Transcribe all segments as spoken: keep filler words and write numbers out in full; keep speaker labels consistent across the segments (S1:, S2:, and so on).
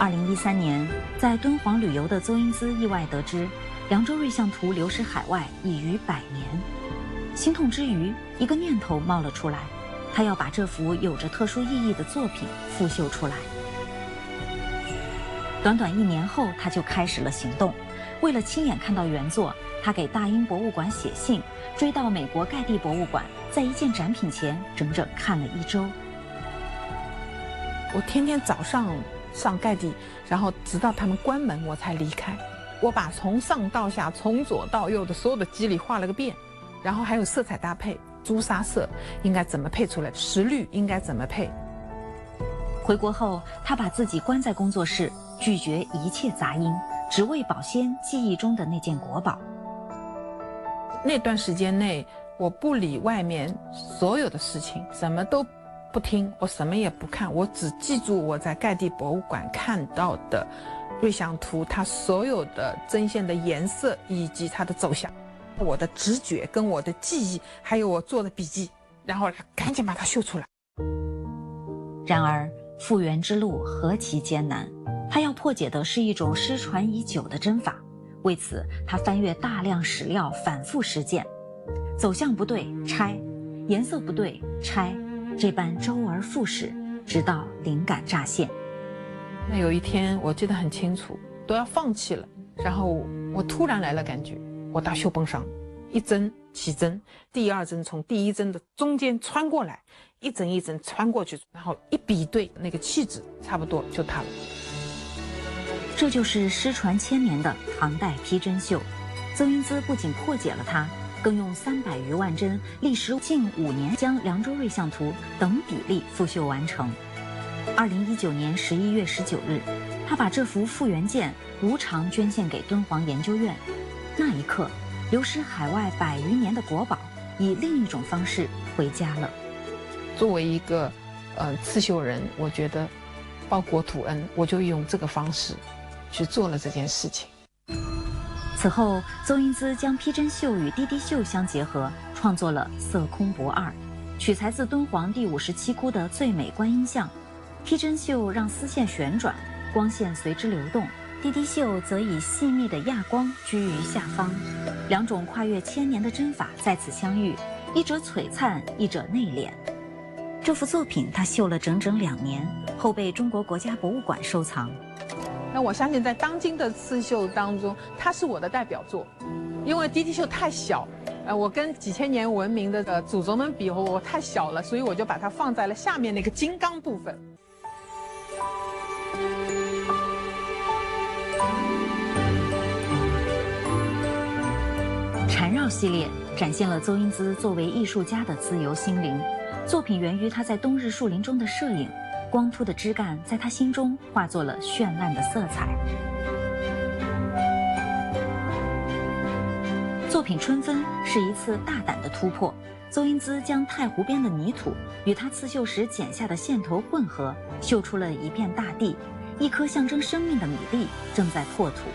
S1: 二零一三年，在敦煌旅游的邹英姿意外得知，凉州瑞相图流失海外已逾百年。心痛之余，一个念头冒了出来，他要把这幅有着特殊意义的作品复绣出来。短短一年后，他就开始了行动。为了亲眼看到原作，他给大英博物馆写信，追到美国盖蒂博物馆，在一件展品前整整看了一周。
S2: 我天天早上上盖蒂，然后直到他们关门我才离开。我把从上到下、从左到右的所有的肌理画了个遍，然后还有色彩搭配，朱砂色应该怎么配出来，石绿应该怎么配。
S1: 回国后，他把自己关在工作室，拒绝一切杂音，只为保鲜记忆中的那件国宝。
S2: 那段时间内，我不理外面所有的事情，什么都不听，我什么也不看，我只记住我在盖蒂博物馆看到的瑞相图，它所有的针线的颜色以及它的走向，我的直觉跟我的记忆，还有我做的笔记，然后赶紧把它绣出来。
S1: 然而复原之路何其艰难，他要破解的是一种失传已久的针法。为此，他翻阅大量史料，反复实践，走向不对拆，颜色不对拆，这般周而复始，直到灵感乍现。
S2: 那有一天我记得很清楚，都要放弃了，然后我突然来了感觉，我打绣绷上，一针起针，第二针从第一针的中间穿过来，一针一针穿过去，然后一比对，那个气质差不多就它了。
S1: 这就是失传千年的唐代批针绣。邹英姿不仅破解了它，更用三百余万针，历时近五年，将《凉州瑞相图》等比例复绣完成。二零一九年十一月十九日，他把这幅复原件无偿捐献给敦煌研究院。那一刻，流失海外百余年的国宝，以另一种方式回家了。
S2: 作为一个呃刺绣人，我觉得报国土恩，我就用这个方式去做了这件事情。
S1: 此后，邹英姿将批针绣与滴滴绣相结合，创作了《色空博二》，取材自敦煌第五十七窟的最美观音像。批针绣让丝线旋转，光线随之流动；滴滴绣则以细密的亚光居于下方。两种跨越千年的针法在此相遇，一者璀璨，一者内敛。这幅作品他绣了整整两年，后被中国国家博物馆收藏。
S2: 那我相信在当今的刺绣当中，它是我的代表作，因为滴滴绣太小，呃，我跟几千年文明的呃祖宗们比，我太小了，所以我就把它放在了下面那个金刚部分。
S1: 缠绕系列展现了邹英姿作为艺术家的自由心灵。作品源于他在冬日树林中的摄影，光秃的枝干在他心中化作了绚烂的色彩。作品《春分》是一次大胆的突破，邹英姿将太湖边的泥土与他刺绣时剪下的线头混合，绣出了一片大地，一颗象征生命的米粒正在破土。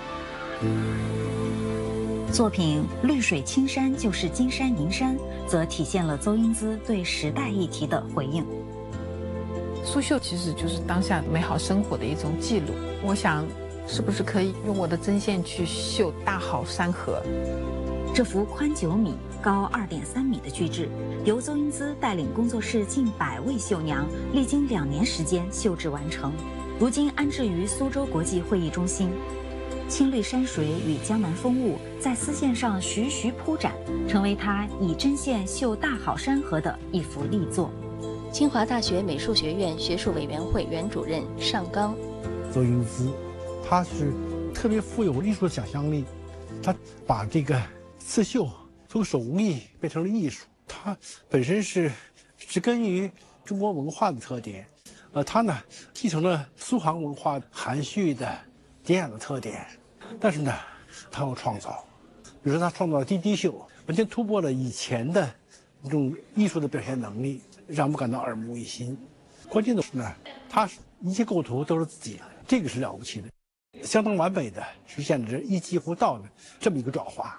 S1: 作品《绿水青山就是金山银山》则体现了邹英姿对时代议题的回应。
S2: 苏绣其实就是当下美好生活的一种记录，我想是不是可以用我的针线去绣大好山河。
S1: 这幅宽九米、高二点三米的巨制，由邹英姿带领工作室近百位绣娘，历经两年时间绣制完成，如今安置于苏州国际会议中心。青绿山水与江南风物在丝线上徐徐铺展，成为他以针线绣大好山河的一幅力作。
S3: 清华大学美术学院学术委员会原主任尚刚。
S4: 邹英姿，他是特别富有艺术的想象力，他把这个刺绣从手工艺变成了艺术。他本身是植根于中国文化的特点，呃，他呢继承了苏杭文化含蓄的、典雅的特点，但是呢，他有创造，比如说他创造了滴滴绣，完全突破了以前的一种艺术的表现能力，让我们感到耳目一新。关键的是呢，他一切构图都是自己，这个是了不起的，相当完美的实现了这一机不到的这么一个转化。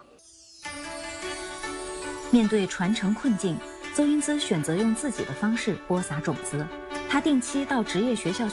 S1: 面对传承困境，邹英姿选择用自己的方式播撒种子。他定期到职业学校